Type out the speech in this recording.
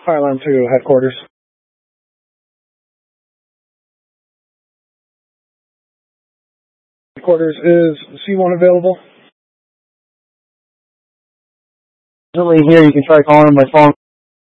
Fire alarm to headquarters. Headquarters, is C1 available? Here, you can try calling my phone.